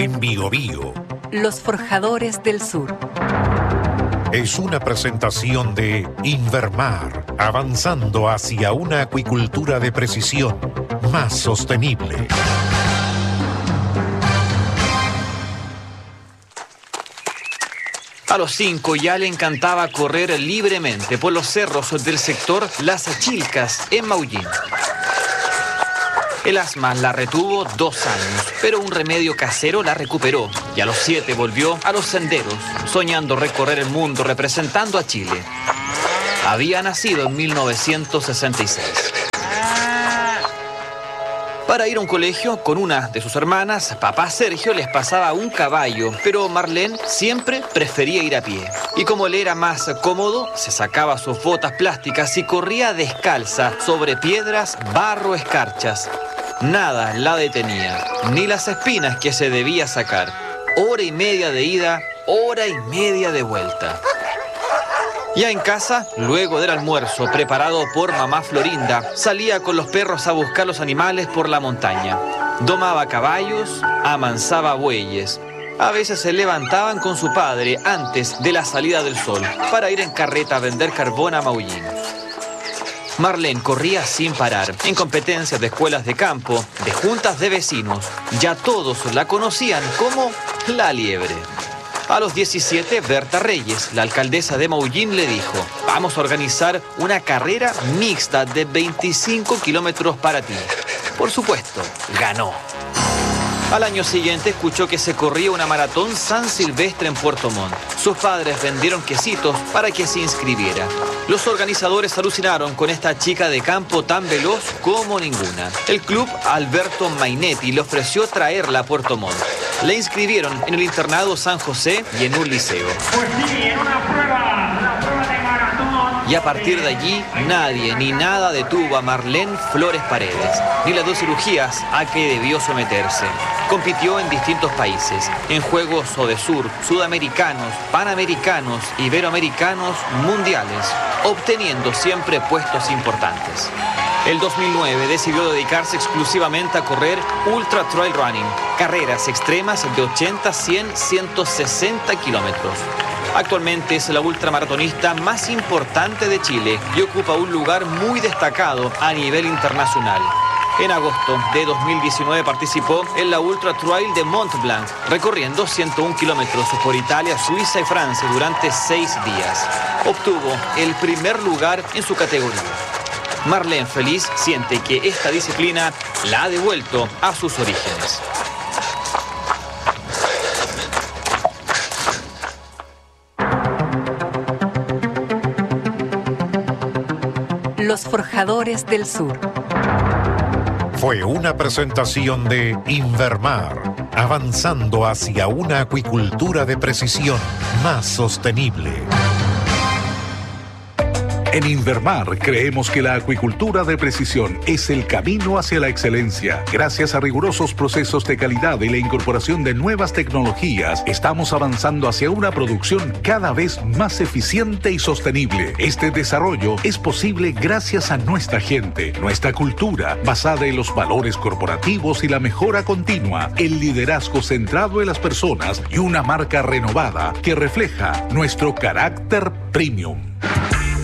en Biobío. Los Forjadores del Sur. Es una presentación de Invermar, avanzando hacia una acuicultura de precisión más sostenible. A los 5 ya le encantaba correr libremente por los cerros del sector Las Achilcas, en Maullín. El asma la retuvo 2 años, pero un remedio casero la recuperó y a los 7 volvió a los senderos, soñando recorrer el mundo representando a Chile. Había nacido en 1966. Para ir a un colegio con una de sus hermanas, papá Sergio les pasaba un caballo, pero Marlene siempre prefería ir a pie. Y como le era más cómodo, se sacaba sus botas plásticas y corría descalza sobre piedras, barro, escarchas. Nada la detenía, ni las espinas que se debía sacar. 1 hora y media de ida, 1 hora y media de vuelta. Ya en casa, luego del almuerzo preparado por mamá Florinda, salía con los perros a buscar los animales por la montaña. Domaba caballos, amansaba bueyes. A veces se levantaban con su padre antes de la salida del sol para ir en carreta a vender carbón a Maullín. Marlene corría sin parar, en competencias de escuelas de campo, de juntas de vecinos. Ya todos la conocían como la liebre. A los 17, Berta Reyes, la alcaldesa de Maullín, le dijo: vamos a organizar una carrera mixta de 25 kilómetros para ti. Por supuesto, ganó. Al año siguiente escuchó que se corría una maratón San Silvestre en Puerto Montt. Sus padres vendieron quesitos para que se inscribiera. Los organizadores alucinaron con esta chica de campo tan veloz como ninguna. El club Alberto Mainetti le ofreció traerla a Puerto Montt. La inscribieron en el internado San José y en un liceo. Pues sí, en una prueba de maratón. Y a partir de allí, nadie ni nada detuvo a Marlene Flores Paredes, ni las 2 cirugías a que debió someterse. Compitió en distintos países, en Juegos Odesur, Sudamericanos, Panamericanos, Iberoamericanos, Mundiales, obteniendo siempre puestos importantes. El 2009 decidió dedicarse exclusivamente a correr Ultra Trail Running, carreras extremas de 80, 100, 160 kilómetros. Actualmente es la ultramaratonista más importante de Chile y ocupa un lugar muy destacado a nivel internacional. En agosto de 2019 participó en la Ultra Trail de Mont Blanc, recorriendo 101 kilómetros por Italia, Suiza y Francia durante 6 días. Obtuvo el primer lugar en su categoría. Marlene, feliz, siente que esta disciplina la ha devuelto a sus orígenes. Los Forjadores del Sur. Fue una presentación de Invermar, avanzando hacia una acuicultura de precisión más sostenible. En Invermar creemos que la acuicultura de precisión es el camino hacia la excelencia. Gracias a rigurosos procesos de calidad y la incorporación de nuevas tecnologías, estamos avanzando hacia una producción cada vez más eficiente y sostenible. Este desarrollo es posible gracias a nuestra gente, nuestra cultura, basada en los valores corporativos y la mejora continua, el liderazgo centrado en las personas y una marca renovada que refleja nuestro carácter premium.